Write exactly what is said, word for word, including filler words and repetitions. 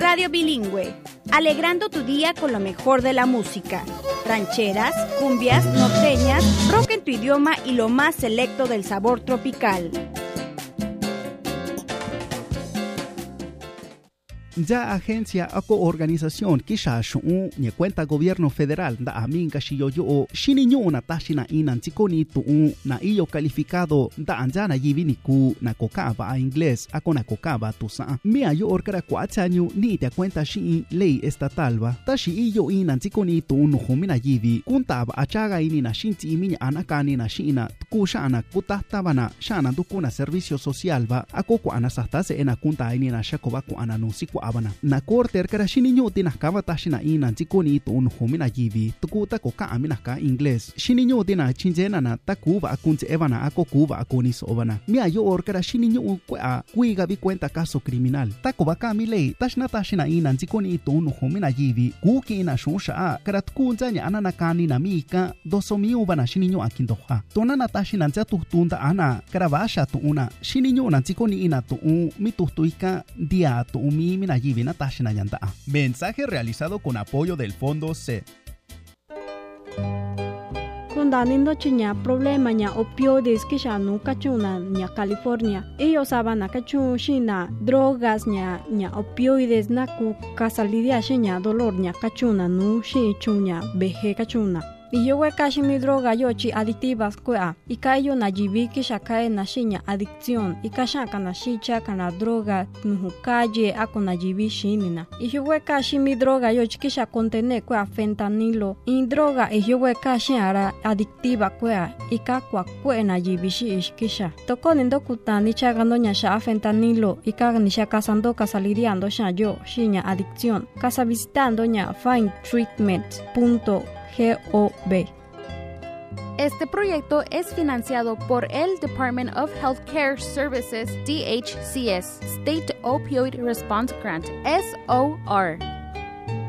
Radio Bilingüe, alegrando tu día con lo mejor de la música. Rancheras, cumbias, norteñas, rock en tu idioma y lo más selecto del sabor tropical. Ya agencia o organización kisha shu'u ni cuenta gobierno federal da amin kashiyo yo shininyo na tashina inan tikoni tu na iyo calificado da anjana yivini ku na kokaba a inglés ako na kokaba tu sa mi ayo orkara kwachanyo ni te cuenta shi ley estatal ba tashi iyo inan tikoni tu no humina yivi kuntaba achaga ini na shinti iminya anakani na shina kushana kutahtabana shana dukuna servicio social ba ako ko anasastase ena kunta ini na shakoba ko ananusi abana na korter kara shininyo tinakaba tashina ina tikoni to un humina yivi tukuta ko ka amina ka inglés shininyo tina chinjena na takuba akunche evana ako kuba akoni sobana mi ayo or kara shininyo kwa kuiga bi cuenta caso criminal takuba ka mi lei tashna tashina ina tikoni to un humina yivi kuki ina shusha kara tukunjanya anana kani na mika dosomi ubana shininyo akindoha tonana tashina nzatu tunda ana kara basha to una shininyo na tikoni ina to un mitustuika dia to umi Mensaje realizado con apoyo del Fondo C. Kundanindo chiña problema ña opioides que ya no cachuna ña California. Ellos saban cachu shina drogas ña ña opioides na ku casalidia shiña dolor ña cachuna nu shi chuña beje cachuna. Y yo we kashi mi droga yochi adictivas kwea. Y kayo na jibiki shakae na shinya adicción. Y kashaka na shicha kana droga nuhu kaje ako na jibi shinina. Y yo we kashi mi droga yochi kisha contene kwea fentanilo. Y droga y yo we kashi ara adictiva kwea. Y kakwa kwe na jibi shi ishkisha. Toko nindo kutani chagando nya sha fentanilo. Y kaga nisha kasando kasaliriando sha yo shinya adicción. Kasa visitando nya find treatment punto gov. Este proyecto es financiado por el Department of Healthcare Services, D H C S, State Opioid Response Grant, S O R.